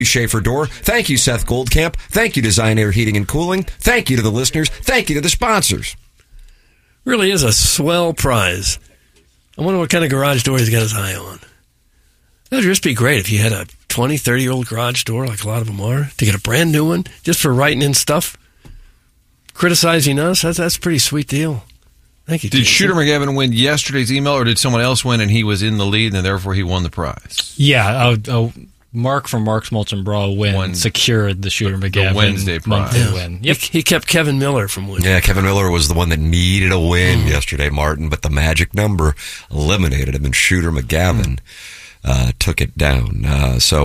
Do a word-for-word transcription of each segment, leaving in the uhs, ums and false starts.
Schaefer Door. Thank you, Seth Goldcamp. Thank you, Design Air Heating and Cooling. Thank you to the listeners. Thank you to the sponsors. Really is a swell prize. I wonder what kind of garage door he's got his eye on. That would just be great if you had a twenty, thirty-year-old garage door, like a lot of them are, to get a brand new one just for writing in stuff, criticizing us. That's, that's a pretty sweet deal. Thank you. Did Jason. Shooter McGavin win yesterday's email, or did someone else win and he was in the lead and therefore he won the prize? Yeah, uh, uh, Mark from Mark's Mulch and Brawl win Won secured the Shooter McGavin Wednesday prize. monthly Yeah. win. Yep. He, he kept Kevin Miller from winning. Yeah, Kevin Miller was the one that needed a win mm. yesterday, Martin, but the magic number eliminated him, and Shooter McGavin mm. uh, took it down. Uh, so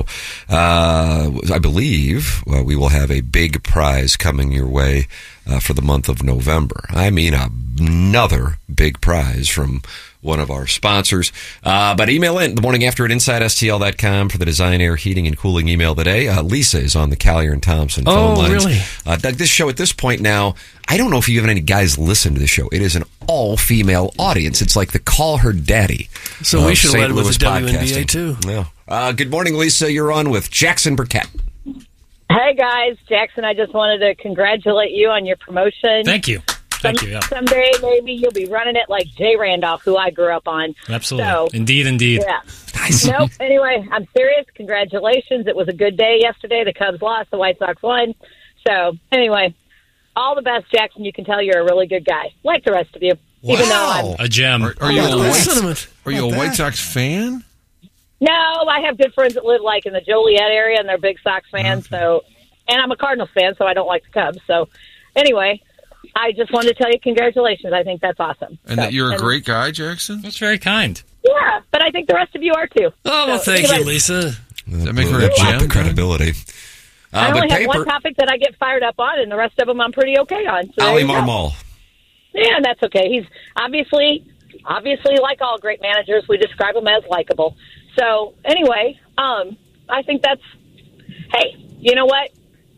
uh, I believe uh, we will have a big prize coming your way uh, for the month of November. I mean, another big prize from one of our sponsors. Uh, but email in the morning after at inside S T L dot com for the Design Air Heating and Cooling email today. Uh, Lisa is on the Callier and Thompson phone Oh, lines. really? Uh, Doug, this show at this point now, I don't know if you have any guys listen to the show. It is an all-female audience. It's like the Call Her Daddy. So we of should have Saint led with Louis the W N B A, podcasting. too. Yeah. Uh, good morning, Lisa. You're on with Jackson Burkett. Hey, guys. Jackson, I just wanted to congratulate you on your promotion. Thank you. Thank Some, you. Yeah. Someday, maybe you'll be running it like Jay Randolph, who I grew up on. Absolutely. So, indeed, indeed. Yeah. Nope. Anyway, I'm serious. Congratulations. It was a good day yesterday. The Cubs lost. The White Sox won. So, anyway, all the best, Jackson. You can tell you're a really good guy, like the rest of you. Wow. Even though I'm... A gem. Are, are you Oh, a that's White, sentiment. are you a Not White bad. Sox fan? No, I have good friends that live like in the Joliet area, and they're big Sox fans. Okay. So, and I'm a Cardinals fan, so I don't like the Cubs. So, anyway, I just wanted to tell you congratulations. I think that's awesome. And so, that you're a and- great guy, Jackson? That's very kind. Yeah, but I think the rest of you are too. Oh, well, So, thank anyway, you, Lisa. Does that make her a Drop gem? the credibility. Uh, I but only have paper, one topic that I get fired up on, and the rest of them I'm pretty okay on. So there Ali you go. Marmol. Yeah, and that's okay. He's obviously, obviously, like all great managers, we describe him as likable. So anyway, um, I think that's. Hey, you know what?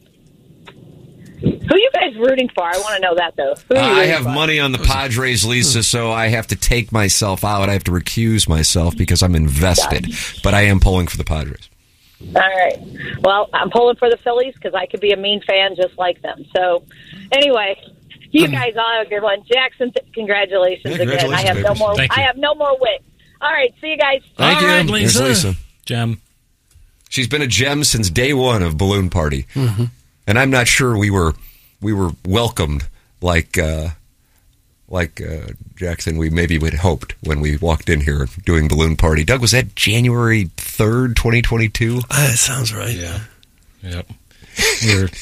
Who are you guys rooting for? I want to know that though. Who are you I rooting have for? money on the Padres, Lisa, so I have to take myself out. I have to recuse myself because I'm invested. But I am pulling for the Padres. All right. Well, I'm pulling for the Phillies because I could be a mean fan just like them. So, anyway, you guys all have a good one. Jackson, th- congratulations, Yeah, congratulations, again. I have no Papers. more. Thank you. I have no more wit. All right. See you guys. Thank All you. right, Here's Lisa. Lisa. Gem. She's been a gem since day one of Balloon Party, mm-hmm. and I'm not sure we were we were welcomed like uh, like uh, Jackson. We maybe would hoped when we walked in here doing Balloon Party. Doug, was that January third, twenty twenty-two? Ah, that sounds right. Yeah. Yep. We were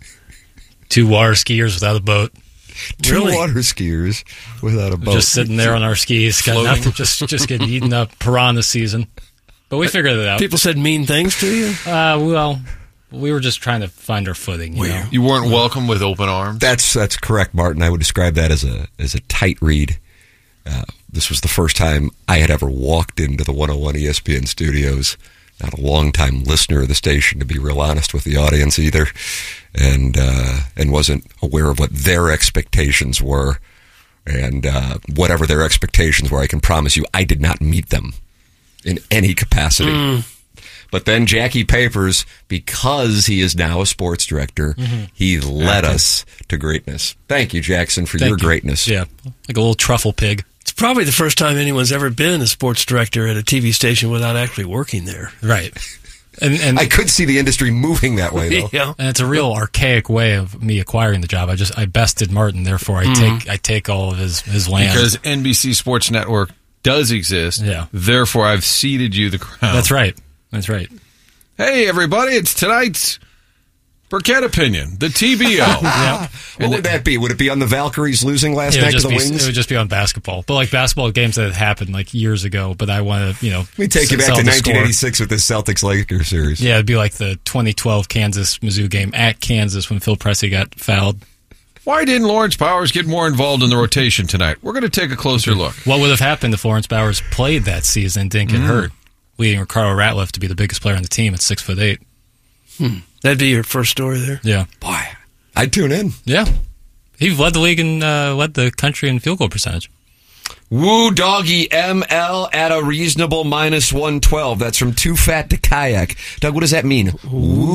two water skiers without a boat. Two Really? water skiers without a boat. Just sitting there on our skis, got Floating. nothing, just just getting eaten up piranha season. But we figured it out. People said mean things to you? Uh, well, we were just trying to find our footing. You know? You weren't welcome with open arms? That's that's correct, Martin. I would describe that as a as a tight read. Uh, this was the first time I had ever walked into the one oh one E S P N studios. Not a long-time listener of the station, to be real honest with the audience either, and uh, and wasn't aware of what their expectations were, and uh, whatever their expectations were, I can promise you, I did not meet them in any capacity. Mm. But then Jackie Papers, because he is now a sports director, mm-hmm. he led us to greatness. Thank you, Jackson, for Thank your you. greatness. Yeah, like a little truffle pig. It's probably the first time anyone's ever been a sports director at a T V station without actually working there. Right. And and I could see the industry moving that way, though. Yeah. and it's a real archaic way of me acquiring the job. I just I bested Martin, therefore I Mm-hmm. take I take all of his his land. Because N B C Sports Network does exist. Yeah. Therefore, I've ceded you the crown. That's right. That's right. Hey, everybody, it's tonight's Burkett Opinion, the T B O. Yeah. What would that be? Would it be on the Valkyries losing last It would, night to just the be, Wings? it would just be on basketball. But like basketball games that had happened like years ago, but I want to, you know. Let me take you back sell to the nineteen score. eighty-six with the Celtics-Lakers series. Yeah, it'd be like the twenty twelve Kansas-Mizzou game at Kansas when Phil Pressey got fouled. Why didn't Lawrence Powers get more involved in the rotation tonight? We're going to take a closer look. What would have happened if Lawrence Bowers played that season and didn't get Mm. hurt, leading Ricardo Ratliff to be the biggest player on the team at six foot eight? Hmm. That'd be your first story there. Yeah, Boy, I'd tune in. yeah. He led the league and uh, led the country in field goal percentage. Woo Doggy M L at a reasonable minus one twelve. That's from Too Fat to Kayak. Doug, what does that mean? Woo